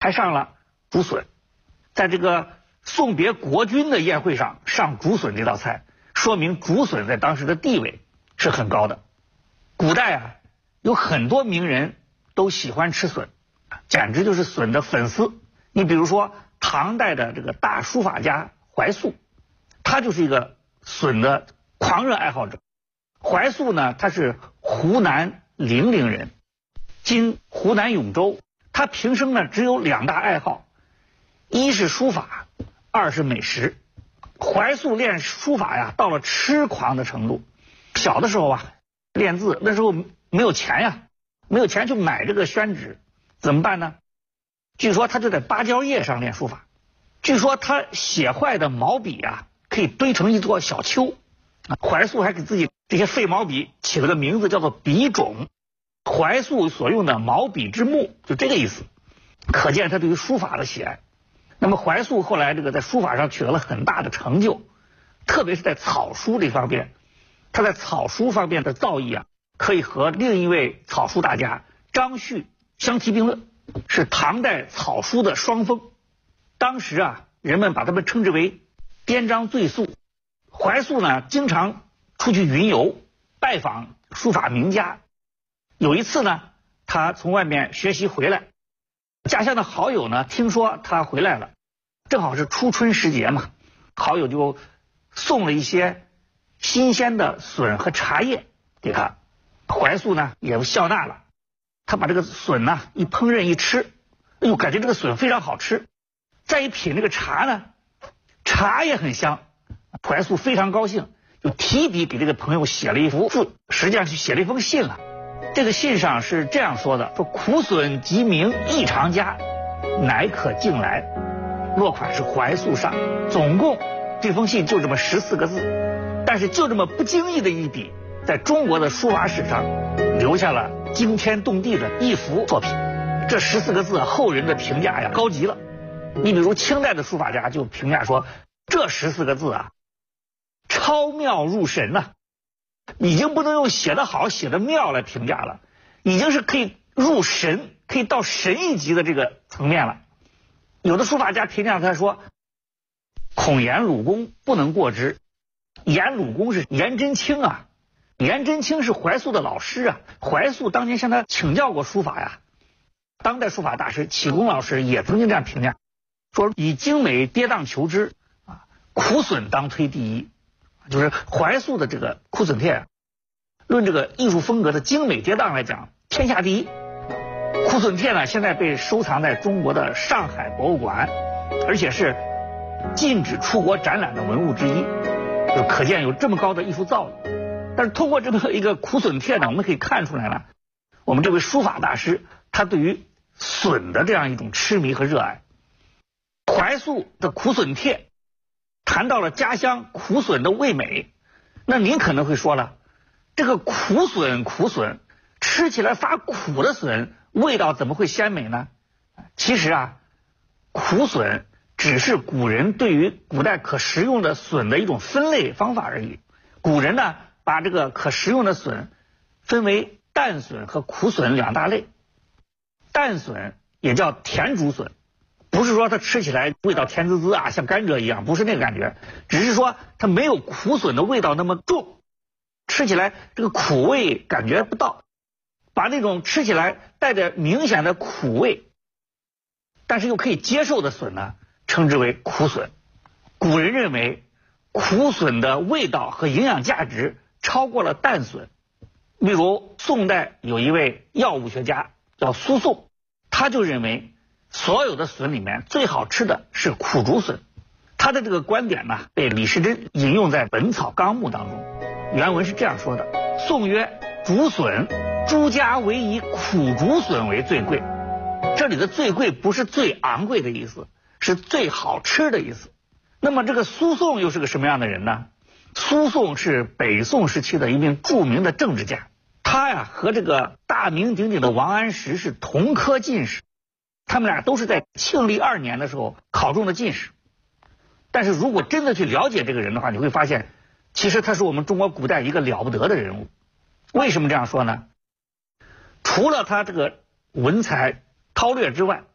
还上了竹笋，在这个送别国君的宴会上上竹笋这道菜，说明竹笋在当时的地位是很高的。古代啊，有很多名人都喜欢吃笋，简直就是笋的粉丝。你比如说唐代的这个大书法家怀素，他就是一个笋的狂热爱好者。怀素呢，他是湖南零陵人，今湖南永州。他平生呢只有2大爱好，一是书法，二是美食。怀素练书法呀，到了痴狂的程度。小的时候啊，练字那时候没有钱呀，没有钱去买这个宣纸，怎么办呢？据说他就在芭蕉叶上练书法。据说他写坏的毛笔啊，可以堆成一座小丘。怀素还给自己这些废毛笔起了个名字，叫做笔种。怀素所用的毛笔之木，就这个意思，可见他对于书法的喜爱。那么怀素后来这个在书法上取得了很大的成就，特别是在草书这方面，他在草书方面的造诣啊，可以和另一位草书大家张旭相提并论，是唐代草书的双峰。当时啊，人们把他们称之为颠章醉素。怀素呢，经常出去云游，拜访书法名家。有一次呢，他从外面学习回来，家乡的好友呢听说他回来了，正好是初春时节嘛，好友就送了一些新鲜的笋和茶叶给他。怀素呢也笑纳了，他把这个笋呢一烹饪一吃，哎呦，感觉这个笋非常好吃。再一品这个茶呢，茶也很香。怀素非常高兴，就提笔给这个朋友写了一幅字，实际上是写了一封信啊。这个信上是这样说的，说苦笋即名异常佳，乃可敬来。落款是怀素上。总共这封信就这么14个字，但是就这么不经意的一笔，在中国的书法史上留下了惊天动地的一幅作品。这14个字后人的评价呀高极了。你比如清代的书法家就评价说，这14个字啊超妙入神呐，已经不能用写得好写得妙来评价了，已经是可以入神，可以到神一级的这个层面了。有的书法家评价他说，孔颜鲁公不能过之。颜鲁公是颜真卿啊，颜真卿是怀素的老师啊，怀素当年向他请教过书法呀。当代书法大师启功老师也曾经这样评价，说以精美跌宕求之啊，苦笋当推第一。就是怀素的这个苦笋帖，论这个艺术风格的精美跌宕来讲，天下第一。苦笋帖呢，现在被收藏在中国的上海博物馆，而且是禁止出国展览的文物之一，就可见有这么高的艺术造诣。但是通过这么一个苦笋帖呢，我们可以看出来呢，我们这位书法大师他对于笋的这样一种痴迷和热爱。怀素的苦笋帖谈到了家乡苦笋的味美，那您可能会说了，这个苦笋吃起来发苦的笋，味道怎么会鲜美呢？其实啊，苦笋只是古人对于古代可食用的笋的一种分类方法而已。古人呢，把这个可食用的笋分为淡笋和苦笋2大类。淡笋也叫甜竹笋，不是说它吃起来味道甜滋滋啊，像甘蔗一样，不是那个感觉，只是说它没有苦笋的味道那么重，吃起来这个苦味感觉不到，把那种吃起来带着明显的苦味，但是又可以接受的笋呢，称之为苦笋。古人认为苦笋的味道和营养价值超过了淡笋。例如宋代有一位药物学家叫苏颂，他就认为所有的笋里面最好吃的是苦竹笋。他的这个观点呢，被李时珍引用在《本草纲目》当中。原文是这样说的：宋曰，竹笋，诸家唯以苦竹笋为最贵。这里的最贵不是最昂贵的意思，是最好吃的意思。那么这个苏颂又是个什么样的人呢？苏颂是北宋时期的一名著名的政治家，他呀和这个大名鼎鼎的王安石是同科进士，他们俩都是在庆历2年的时候考中的进士。但是如果真的去了解这个人的话，你会发现其实他是我们中国古代一个了不得的人物。为什么这样说呢？除了他这个文采韬略之外，